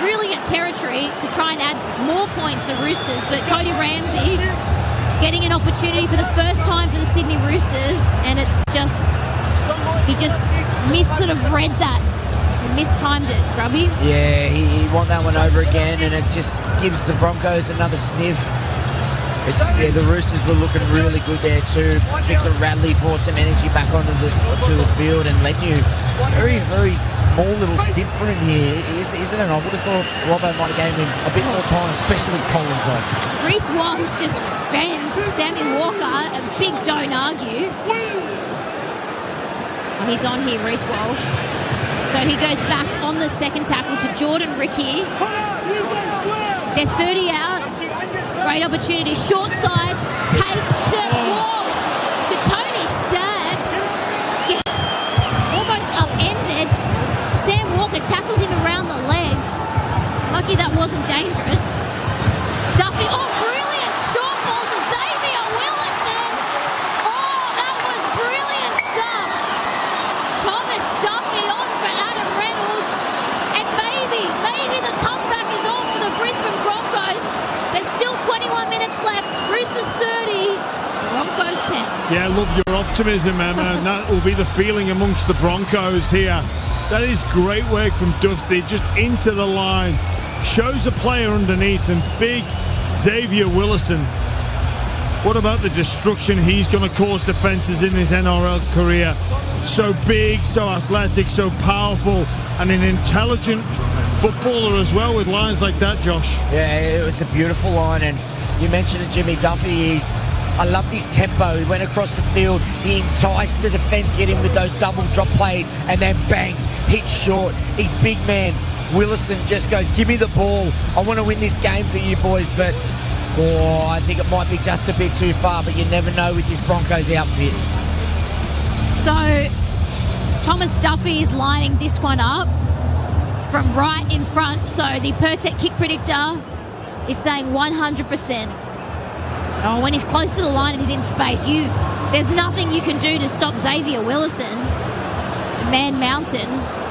brilliant territory to try and add more points to Roosters, but Cody Ramsey getting an opportunity for the first time for the Sydney Roosters, and it's just, he just sort of read that. He mistimed it, Grubby. Yeah, he won that one over again, and it just gives the Broncos another sniff. The Roosters were looking really good there too. Victor Radley brought some energy back onto the field, and Leniu, very, very small little stint for him here, isn't it? I would have thought Robbo might have given him a bit more time, especially with Collins off. Reece Walsh just fends Sammy Walker, a big don't argue. Oh, he's on here, Reece Walsh. So he goes back on the second tackle to Jordan Ricky. They're 30 out. Great opportunity. Short side. Hakes to Walsh. The Tony Staggs gets almost upended. Sam Walker tackles him around the legs. Lucky that wasn't dangerous. Duffy. Oh, brilliant. Short ball to Xavier Willison. Oh, that was brilliant stuff. Thomas Duffy on for Adam Reynolds. And maybe the comeback is on for the Brisbane Broncos. There's still 21 minutes left. Roosters 30, Broncos 10. Yeah, love your optimism, Emma, and that will be the feeling amongst the Broncos here. That is great work from Duffy, just into the line. Shows a player underneath, and big Xavier Willison. What about the destruction he's going to cause defences in his NRL career? So big, so athletic, so powerful, and an intelligent footballer as well with lines like that, Josh. Yeah, it was a beautiful line, and you mentioned it, Jimmy Duffy. I love this tempo. He went across the field. He enticed the defence, get him with those double drop plays, and then bang, hit short. He's big man. Willison just goes, give me the ball. I want to win this game for you boys, but I think it might be just a bit too far, but you never know with this Broncos outfit. So Thomas Duffy is lining this one up from right in front. So the Pertec kick predictor is saying 100%. Oh, when he's close to the line and he's in space, there's nothing you can do to stop Xavier Willison. Man Mountain.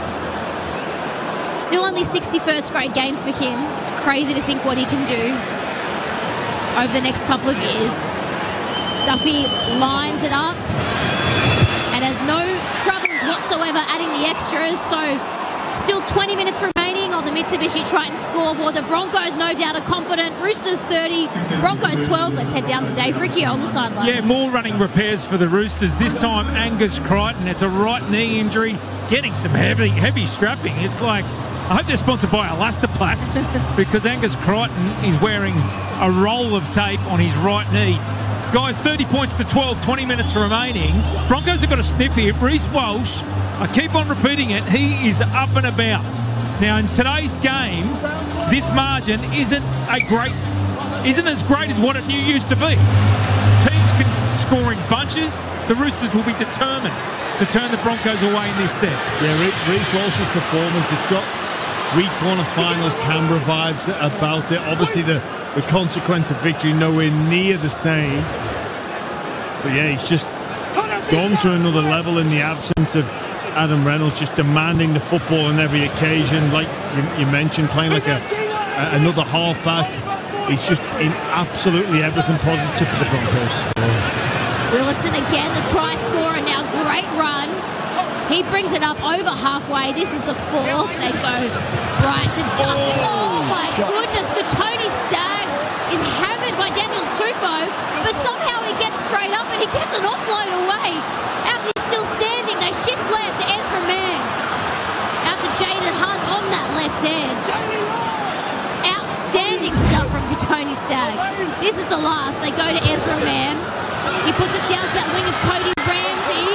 Still only 61st grade games for him. It's crazy to think what he can do over the next couple of years. Duffy lines it up and has no troubles whatsoever adding the extras. So still 20 minutes remaining on the Mitsubishi Triton scoreboard. The Broncos, no doubt, are confident. Roosters 30, Broncos 12. Let's head down to Dave Riccio on the sideline. Yeah, more running repairs for the Roosters. This time, Angus Crichton. It's a right knee injury, getting some heavy strapping. It's like, I hope they're sponsored by Elastoplast because Angus Crichton is wearing a roll of tape on his right knee. Guys, 30 points to 12, 20 minutes remaining. Broncos have got a sniff here. Reece Walsh, I keep on repeating it, he is up and about. Now, in today's game, this margin isn't as great as what it used to be. Teams can score in bunches. The Roosters will be determined to turn the Broncos away in this set. Yeah, Reece Walsh's performance, it's got week one of finals Canberra vibes about it. Obviously, the consequence of victory nowhere near the same. But yeah, he's just gone to another level in the absence of Adam Reynolds, just demanding the football on every occasion. Like you mentioned, playing like another halfback. He's just in absolutely everything positive for the Broncos. Willison again, the try scorer now. Great run. He brings it up over halfway. This is the fourth. They go right to Duffy. Oh my goodness. Tony Staggs is hammered by Daniel Tupou, but somehow he gets straight up and he gets an offload away. As he's still standing, they shift left to Ezra Mann. Out to Jaden Hunt on that left edge. Outstanding stuff from Tony Staggs. This is the last. They go to Ezra Mann. He puts it down to that wing of Cody Ramsey.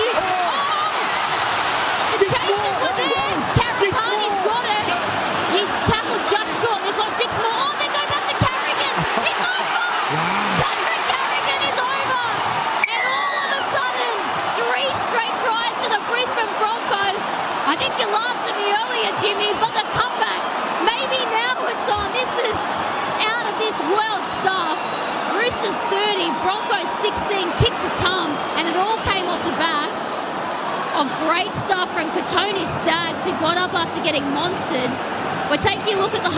The chasers were there. Karapani's got it. He's tackled just short. They've got 6 more. Oh, they go back to Carrigan. He's over. Patrick Carrigan is over. And all of a sudden, 3 straight tries to the Brisbane Broncos. I think you laughed at me earlier, Jimmy, but the comeback, maybe now it's on. This is out of this world stuff. Roosters 30, Broncos 16, kick to come, and it all came off the back of great stuff from Tony Staggs, who got up after getting monstered. We're taking a look at the